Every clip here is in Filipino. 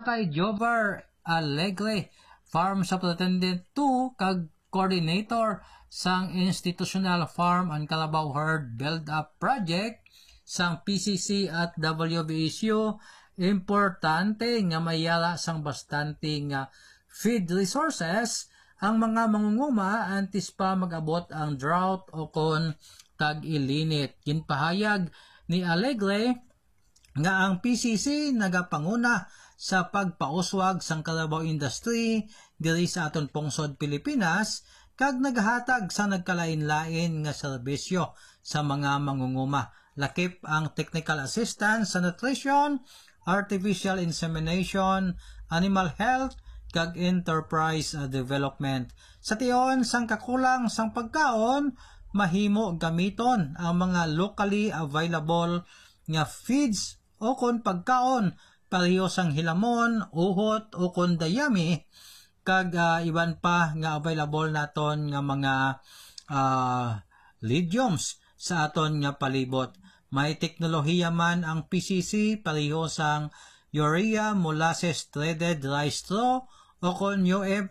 kay Jover Alegre, Farm Superintendent 2 kag Coordinator sang Institutional Farm and Carabao Herd Build-Up Project sang PCC at WBSU, importante nga mayala sang bastante nga feed resources ang mga mangunguma antes pa mag-abot ang drought o kon tag-ilinit. Ginpahayag ni Alegre nga ang PCC nagapanguna sa pagpauswag sang Carabao industry diri sa aton pungsod Pilipinas kag naghatag sa nagkalain-lain nga serbisyo sa mga mangunguma. Lakip ang technical assistance sa nutrition, artificial insemination, animal health, kag enterprise development. Sa tiyon sang kakulang sang pagkaon, mahimo gamiton ang mga locally available nga feeds o kon pagkaon pareho sang hilamon, uhot o kon dayami kag iban pa nga available naton nga mga legumes sa aton nga palibot. May teknolohiya man ang PCC pareho sang urea molasses threaded rice straw o kon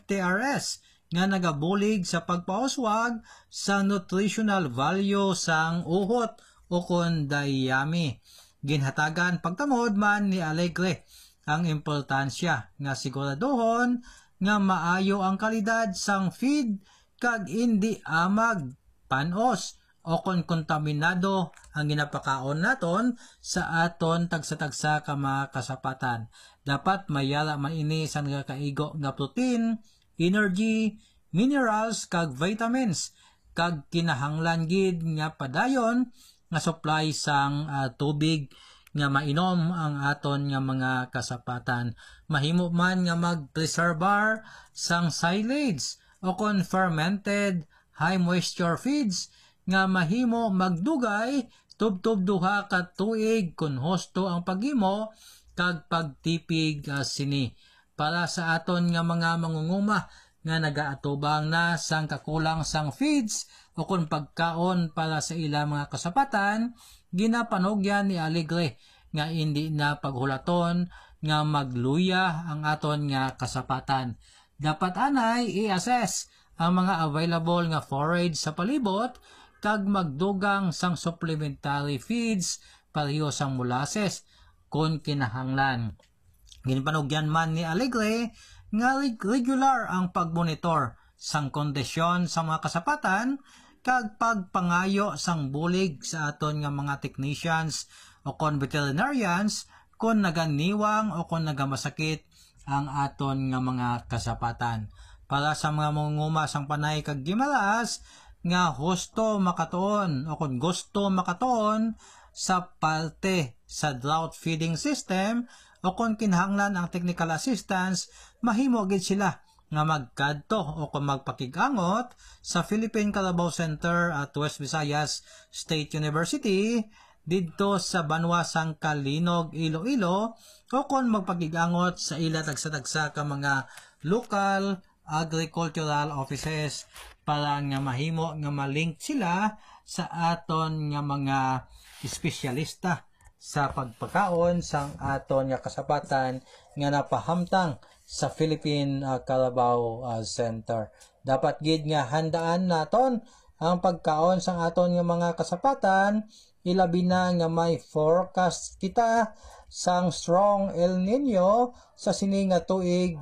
UFTRS nga nagabulig sa pagpauswag sa nutritional value sang uhot o kon dayami. Ginhatagan pagtamod man ni Alegre ang importansya nga siguraduhon nga maayo ang kalidad sang feed kag hindi amag, panos o kon kontaminado ang ginapakaon naton sa aton tagsa-tagsa ka mga kasapatan. Dapat mayala man ini sa nakaigo nga protein, energy, minerals kag vitamins kag kinahanglan gid nga padayon nga supply sang tubig nga mainom ang aton nga mga kasapatan. Mahimo man nga mag-preservar sang silage o kon fermented high moisture feeds nga mahimo magdugay tubtub duha ka tuig kun husto ang paghimo kag pagtipig sini. Para sa aton nga mga mangunguma nga nagaatubang na sang kakulang sang feeds o kung pagkaon para sa ilang mga kasapatan, ginapanogyan ni Alegre nga hindi na paghulaton nga magluya ang aton nga kasapatan. Dapat anay i-assess ang mga available nga forage sa palibot kag magdugang sang supplementary feeds pareho sang molasses kung kinahanglan. Ginpanugyan man ni Alegre nga regular ang pagmonitor sang kondisyon sa mga kasapatan kag pagpangayo sang bulig sa aton nga mga technicians o kon veterinarians kung naganiwang o kung nagamasakit ang aton nga mga kasapatan. Para sa mga mangunguma sang panay kag gimalas nga husto makatuon o kung gusto makatuon sa parte sa drought feeding system o kung kinahanglan ang technical assistance, mahimo gid sila nga magkadto o kung magpakigangot sa Philippine Carabao Center at West Visayas State University didto sa Banwasang Kalinog, Iloilo o kung magpakigangot sa ila tagsa-tagsa ka mga local agricultural offices para nga mahimo nga malink sila sa aton nga mga espesyalista sa pagpakaon sang aton nga kasapatan nga napahamtang sa Philippine Carabao Center. Dapat gid nga handaan naton ang pagkaon sang aton nga mga kasapatan, ilabi na nga may forecast kita sang strong El Nino sa sini nga tuig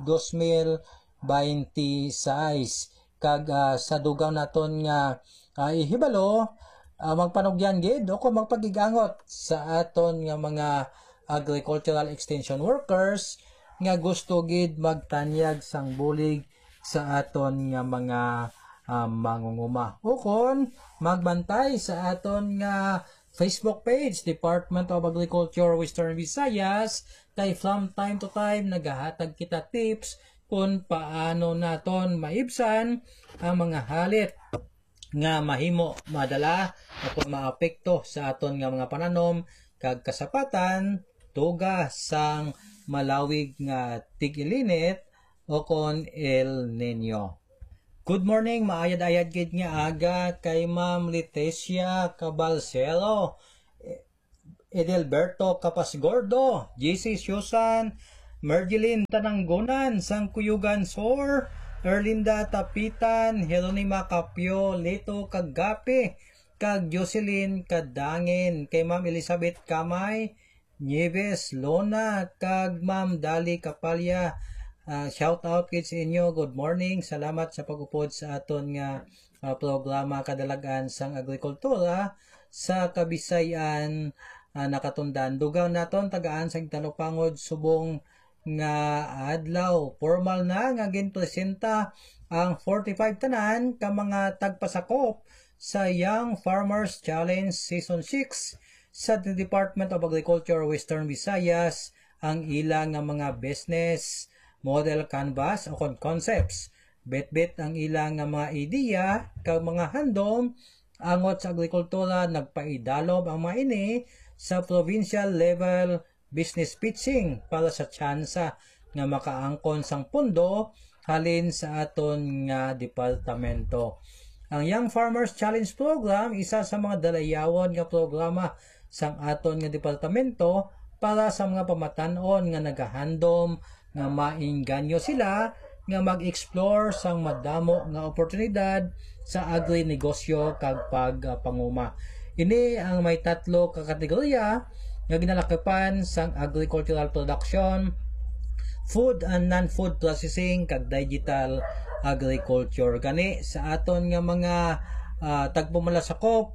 2026 kag sa dugang naton nga ihibalo magpanugyan gid o kung magpagigangot sa aton nga mga agricultural extension workers nga gusto gid magtanyag sang bulig sa aton nga mga mangunguma o kon magbantay sa aton nga Facebook page Department of Agriculture Western Visayas kay from time to time nagahatag kita tips kung paano naton maibsan ang mga halit nga mahimo madala o kung maapekto sa aton nga mga pananom kag kasapatan tuga sang malawig nga tig-ilinit o kon El Nino. Good morning, maayad-ayad gid nga aga kay Ma'am Leticia Cabalcero, Edelberto Capasgordo, JC Susan, Mergilin Tananggonan, Sangkuyugan Sor, Erlinda Tapitan, Jeronima Capio, Leto Kagape, kag Jocelyn Kadangin, kay Ma'am Elizabeth Kamay, Nieves Lona, kag Ma'am Dali Kapalya. Shout out kids inyo, good morning, salamat sa pag-upod sa aton nga programa kadalagan sang agrikultura sa Kabisayan nakatundaan. Dugang naton tagaan sa Talupangod subong nga adlaw. Formal na nga ginpresenta ang 45 tanan ka mga tagpasakop sa Young Farmers Challenge Season 6 sa Department of Agriculture Western Visayas ang ilang nga mga business model canvas o concepts. Bet-bet ang ilang nga mga ideya kag mga handom angot sa agrikultura. Nagpaidalob ang mga ini sa provincial level business pitching para sa tsansa nga makaangkon sang pundo halin sa aton nga departamento. Ang Young Farmers Challenge Program isa sa mga dalayawon nga programa sang aton nga departamento para sa mga pamatanon nga nagahandom nga mainganyo sila nga mag-explore sang madamo nga oportunidad sa agri-negosyo kag pagpanguma. Ini ang may tatlo ka kategorya nga ginalakipan sang agricultural production, food and non-food processing kag digital agriculture. Gani sa aton nga mga tagpumalasakop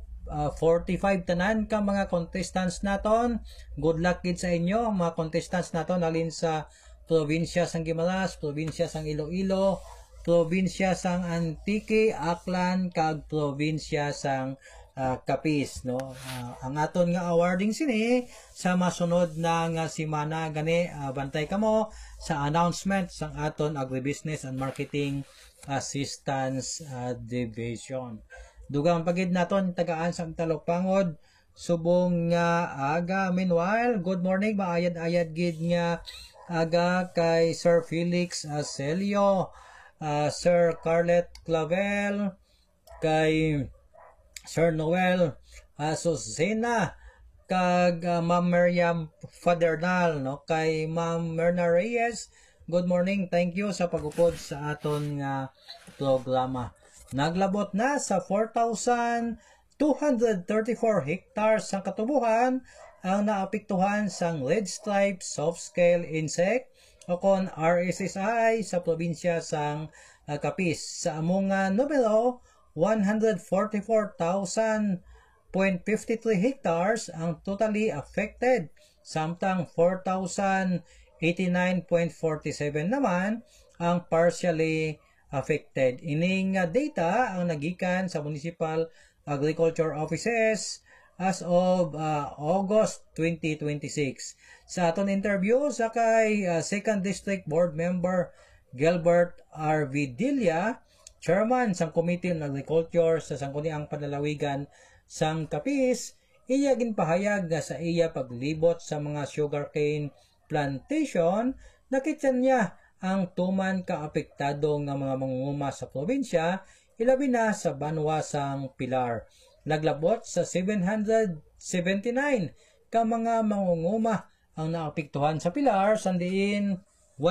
45 tanan ka mga contestants naton. Good luck gid sa inyo mga contestants naton alin sa probinsya sang Guimaras, probinsya sang Iloilo, probinsya sang Antique, Aklan kag probinsya sang Capiz, no. Ang aton nga awarding sini sa masunod na nga semana. Gani bantay kamo sa announcement sang aton Agribusiness and Marketing Assistance Division. Dugang pagid naton tagaan sang Talupangod subong nga aga. Meanwhile, good morning maayad-ayad gid nga aga kay Sir Felix Celio, Sir Carlet Clavel, kay Sir Noel Azucena, kag Ma'am Miriam Fadernal, no, kay Ma'am Myrna Reyes. Good morning, thank you sa pag-upod sa aton nga programa. Naglabot na sa 4,234 hectares ang katubuhan ang naapektuhan sang red stripe soft-scale insect o kon RSSI sa probinsya sang Capiz. Sa among numero, 144,000.53 hectares ang totally affected, samtang 4,089.47 naman ang partially affected. Ining data ang nagikan sa Municipal Agriculture Offices as of August 2026. Sa aton interview sa kay 2nd District Board Member Gilbert R. Vidilla, Chairman sang Committee on Agriculture sa Sangguniang Panlalawigan sang Capiz, iya ginpahayag nga sa iya paglibot sa mga sugarcane plantation, nakita niya ang tuman kaapektado nga mga mangunguma sa probinsya, ilabi na sa Banwa sang Pilar. Naglabot sa 779 ka mga mangunguma ang naapektuhan sa Pilar, sandiin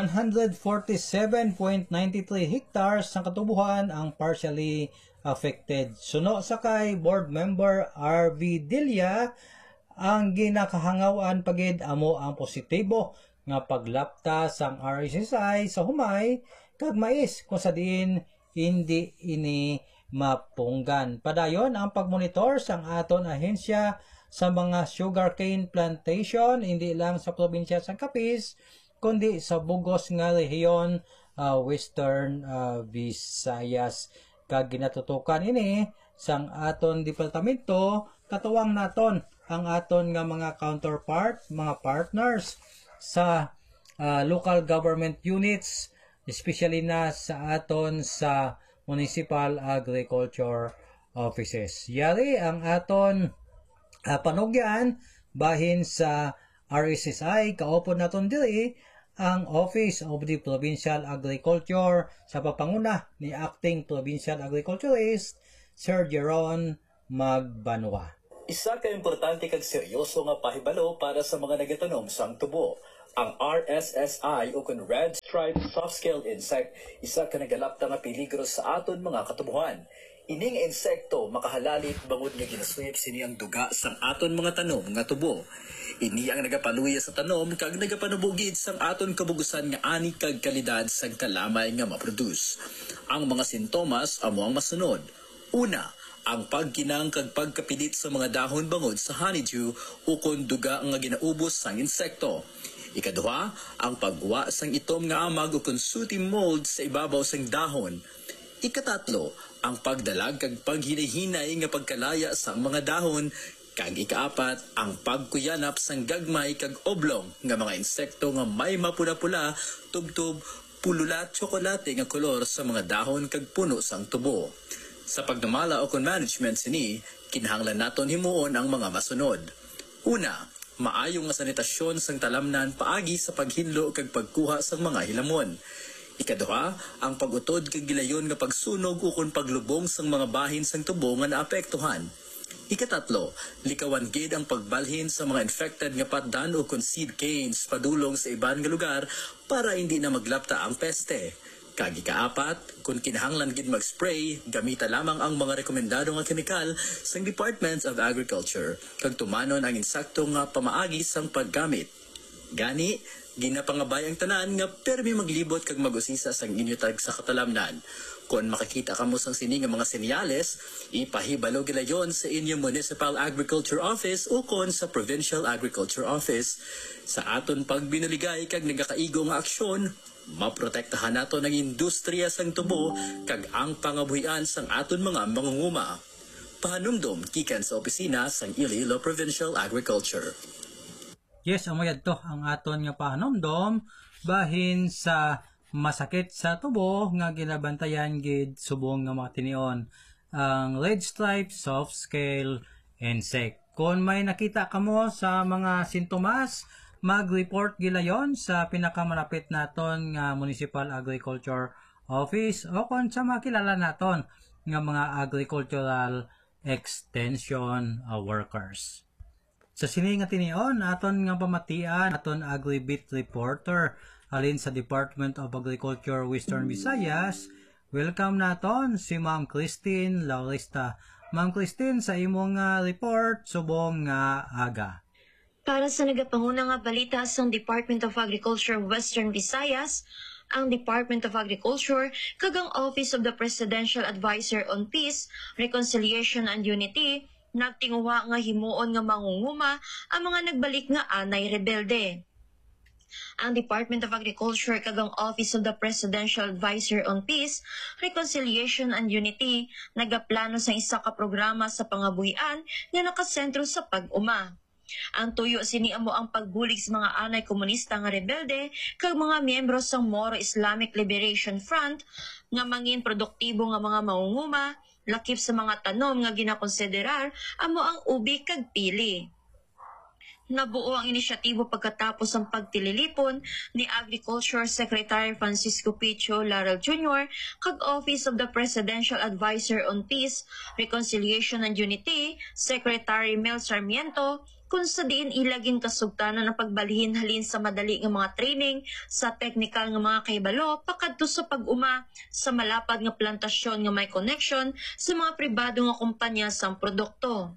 147.93 hectares ng katubuhan ang partially affected. Suno sa kay Board Member R.V. Dilla, ang ginakahangawaan pagid amo ang positibo nga paglapta sang RSSI sa humay kag mais kung sa diin hindi ini mapunggan. Padayon ang pagmonitor sang aton ahensya sa mga sugarcane plantation hindi lang sa probinsya sang Capiz kundi sa bugos nga rehiyon Western Visayas. Kag ginatutukan ini sang aton departamento, katuwang naton ang aton nga mga counterpart, mga partners sa local government units, especially na sa aton sa Municipal Agriculture Offices. Yari ang aton panugyan bahin sa RSSI, kaupod naton diri ang Office of the Provincial Agriculture sa papanguna ni Acting Provincial Agriculturist Sir Jeron Magbanwa. Isa ka importante kag seryoso nga pahibalo para sa mga nagatanom sang tubo. Ang RSSI o kun Red Stripe Soft-Scaled Insect isa ka nagalapta nga peligro sa aton mga katubuhan. Ining insekto makahalali bangod nga ginasuyop sini ang duga sang aton mga tanom nga tubo. Ini ang nagapaluya sa tanom kag nagapanubugid sang aton kabugusan nga ani kag kalidad sang kalamay nga maproduce. Ang mga sintomas amo ang masunod. Una, ang pagkinang kag pagkapilit sa mga dahon bangod sa honeydew o kon duga nga ginaubos sang insekto. Ikaduha, ang pagguwa sang itom nga amag o kon sooty mold sa ibabaw sang dahon. Ikatatlo, ang pagdalag kag paghinahinay nga pagkalaya sa mga dahon. Kag ikaapat, ang pagkuyanap sang gagmay kag oblong nga mga insekto nga may mapula-pula, tubtub, pulula, tsokolate nga kolor sa mga dahon kag puno sang tubo. Sa pagdamala o kon management sini, kinahanglan naton himuon ang mga masunod. Una, maayong nga sanitasyon sang talamnan paagi sa paghinlo kag pagkuha sang mga hilamon. Ikaduha, ang pag-utod kag gilayon nga pagsunog ukon paglubong sang mga bahin sang tubo nga naapektuhan. Ikatatlo, likawan gid ang pagbalhin sa mga infected nga patdan o kon seed canes padulong sa iban nga lugar para hindi na maglapta ang peste. Kag ikaapat, kung kinahanglan gid mag-spray, gamita lamang ang mga rekomendado nga kemikal sang Department of Agriculture kag tumanon ang insakto nga pamaagi sang paggamit. Gani, ginapangabay ang tanan nga permi maglibot kag mag-usisa sang inyo tag sa katalamnan. Kung makakita kamo sang sini nga mga senyales, ipahibalo gilayon sa inyong Municipal Agriculture Office o kon sa Provincial Agriculture Office. Sa aton pagbinaligay kag nagakaigo nga aksyon, maprotektahan nato ng industriya sang tubo kag ang pangabuhian sang aton mga mangunguma. Pahanumdom kikan sa opisina sang Iloilo Provincial Agriculture. Yes, amayad to ang aton nga pahanomdom bahin sa masakit sa tubo nga ginabantayan gid subong nga matinion ang red stripe soft scale insect. Kung may nakita kamo sa mga sintomas, mag-report gilayon sa pinakamalapit naton nga Municipal Agriculture Office o kung sa makilala naton nga mga agricultural extension workers. Sa sini nga tinion, aton nga pamatian, aton Agribit reporter alin sa Department of Agriculture Western Visayas. Welcome naton si Ma'am Christine Laurista. Ma'am Christine, sa imong report subong nga aga. Para sa nagapanguna nga balita sa Department of Agriculture Western Visayas, ang Department of Agriculture kag ang Office of the Presidential Advisor on Peace, Reconciliation and Unity nagtinguha nga himuon nga mangunguma ang mga nagbalik nga anay rebelde. Ang Department of Agriculture kag ang Office of the Presidential Advisor on Peace, Reconciliation and Unity nagaplano sa isa ka programa sa pangabuhian nga nakasentro sa pag-uma. Ang tuyo sini amo ang pagbulig sa mga anay komunista nga rebelde kag mga miyembro sa Moro Islamic Liberation Front nga mangin produktibo nga mga mangunguma lakip sa mga tanom nga ginakonsiderar amo ang ubi kag pili. Nabuo ang inisyatibo pagkatapos ang pagtililipon ni Agriculture Secretary Francisco Picho Laral Jr. kag Office of the Presidential Advisor on Peace, Reconciliation and Unity, Secretary Mel Sarmiento, kung sa diin ilaging kasugtanan ang pagbalhin halin sa madali nga mga training sa technical nga mga kahibalo pakadto sa pag-uma sa malapad nga plantasyon nga may connection sa mga pribado nga kumpanya sang produkto.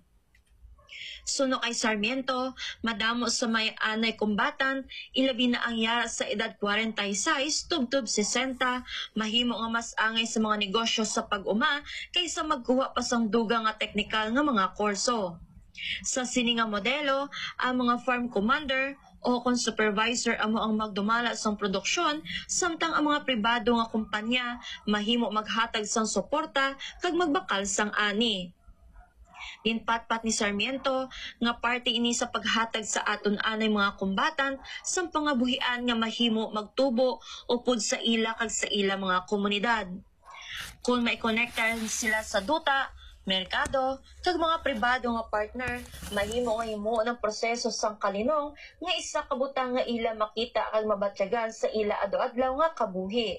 Suno kay Sarmiento, madamo sa may anay kumbatan, ilabi na ang yara sa edad 46, tubtub 60, mahimo nga mas angay sa mga negosyo sa pag-uma kaysa magkuha pa sang duga nga teknikal nga mga kurso. Sa sini nga modelo, ang mga farm commander o kung supervisor amo ang magdumala sang produksyon, samtang ang mga pribado nga kumpanya mahimo maghatag sang suporta kag magbakal sang ani. Ginpatpat ni Sarmiento nga parte ini sa paghatag sa aton anay mga kumbatan sang pangabuhian nga mahimo magtubo upod sa ila kag sa ila mga komunidad. Kung mai-connectan sila sa duta, merkado, kag mga pribado nga partner, mahimo nga himo ng proseso sang kalinong nga isa kabutang nga ila makita kag mabatyagan sa ila ado-adlaw nga kabuhi.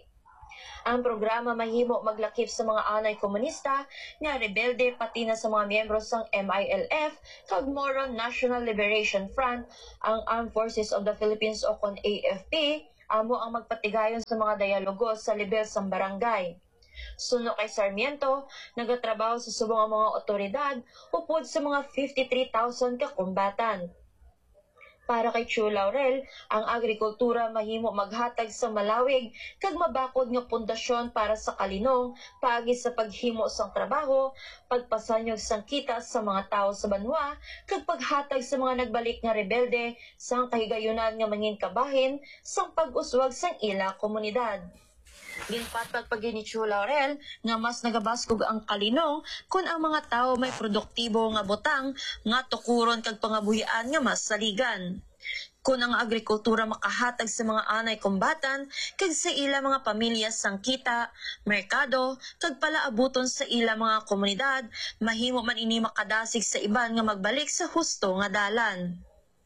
Ang programa mahimo maglakip sa mga anay komunista nga rebelde pati na sa mga miyembro sang MILF kag Moro National Liberation Front, ang Armed Forces of the Philippines o kon AFP, amo ang magpatigayon sa mga dialogo sa level sang barangay. Suno kay Sarmiento, nagatrabaho sa subong ang mga otoridad upod sa mga 53,000 ka kumbatan. Para kay Chu Laurel, ang agrikultura mahimo maghatag sa malawig kag mabakod nga pundasyon para sa kalinong paagi sa paghimo sang trabaho, pagpasanyog sang kita sa mga tao sa banwa, kag paghatag sa mga nagbalik nga rebelde sang kahigayunan nga mangin kabahin sang pag-uswag sang ila komunidad. Ginpatpag pag ni Chu Laurel nga mas nagabaskog ang kalinong kung ang mga tao may produktibo nga butang nga tukuron kag pangabuhian nga mas saligan. Kung ang agrikultura makahatag sa mga anay kumbatan kag sa ila mga pamilya sang kita, merkado, kag palaabuton sa ila mga komunidad, mahimo man ini makadasig sa iban nga magbalik sa husto nga dalan.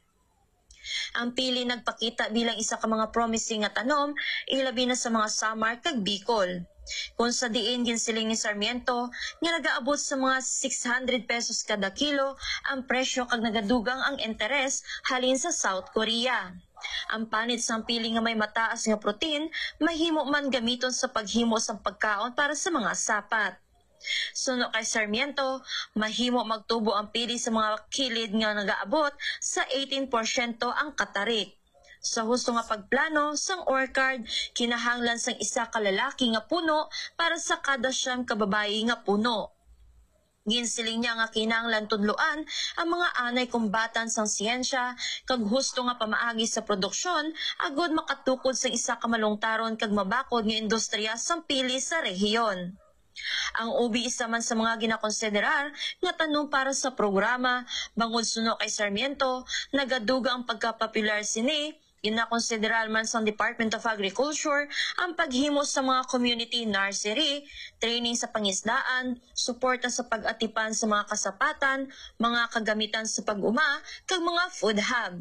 Ang pili nagpakita bilang isa ka mga promising nga tanom, ilabi na sa mga Samar kag Bicol. Kung sa diin ginsiling ni Sarmiento nga nagaabot sa mga 600 pesos kada kilo ang presyo kag nagadugang ang interes halin sa South Korea. Ang panit sang pili nga may mataas nga protein mahimo man gamiton sa paghimo sang pagkaon para sa mga sapat. Suno kay Sarmiento, mahimo magtubo ang pili sa mga kilid nga nagaabot sa 18% ang katarik. Sa husto nga pagplano sang orchard, kinahanglan sang isa ka lalaki nga puno para sa kada siyam ka babayi nga puno. Ginsiling niya nga kinahanglan tudloan ang mga anay kumbatan sang siyensya kag husto nga pamaagi sa produksyon agod makatukod sa isa ka malungtaron kag mabakod nga industriya sang pili sa rehiyon. Ang ubi isa man sa mga ginakonsiderar nga tanong para sa programa, bangod suno kay Sarmiento, nagaduga ang pagkapopular sini, ginakonsiderar man sa Department of Agriculture ang paghimo sa mga community nursery, training sa pangisdaan, suporta sa pag-atipan sa mga kasapatan, mga kagamitan sa pag-uma, kag mga food hub.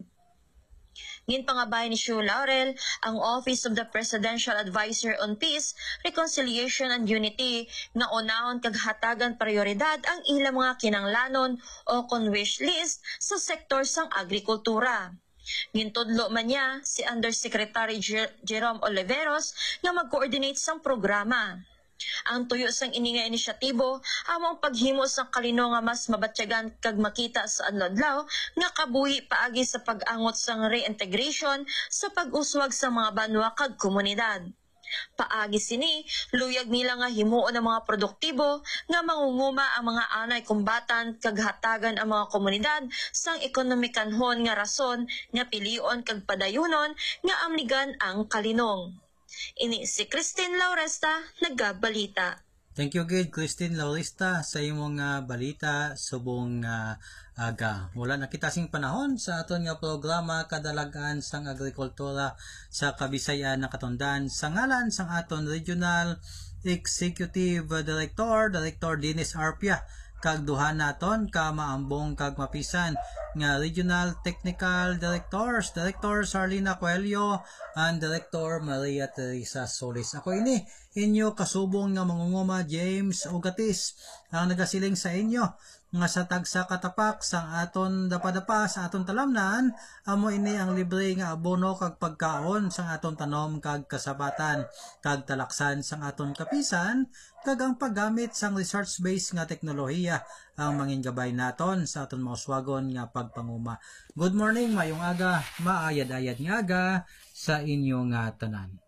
Ginpangabay ni Chu Laurel, ang Office of the Presidential Advisor on Peace, Reconciliation and Unity na unahon kag hatagan prioridad ang ilang mga kinanglanon o kon wish list sa sektor sang agrikultura. Gintudlo man niya si Undersecretary Jerome Oliveros nga mag-coordinate sang programa. Ang tuyo sang ini nga inisyatibo among paghimo sang kalino nga mas mabatyagan kag makita sa adlaw nga kabuhi paagi sa pag-angot sang reintegration sa pag-uswag sa mga banwa kag komunidad. Paagi sini, luyag nila nga himuon ang mga produktibo nga mangunguma ang mga anay kumbatan kag hatagan ang mga komunidad sang ekonomikanhon nga rason nga pilion kag padayunon nga amnigan ang kalinong. Ini si Christine Lauresta, naggabalita. Thank you gid Christine Lauresta sa imong balita subong aga. Wala na kita sing panahon sa aton nga programa kadalagan sang agrikultura sa Kabisayan na Katondan sa ngalan sang aton Regional Executive Director Dennis Arpia kag duha naton ka maambong kag mapisan nga Regional Technical Directors, Director Sarlina Coelho and Director Maria Teresa Solis. Ako ini inyo kasubong nga mangunguma James Ugatis ang nagasiling sa inyo nga sa tagsa katapak sa aton dapadapa sa aton talamnan amo ini ang libre nga abono kag pagkaon sa aton tanom kag kasabatan kag talaksan sa aton kapisan kag ang paggamit sang research-based nga teknolohiya ang mangingabay naton sa aton mga uswagon nga pagpanguma. Good morning, mayong aga, maayad-ayad nga aga sa inyong tanan.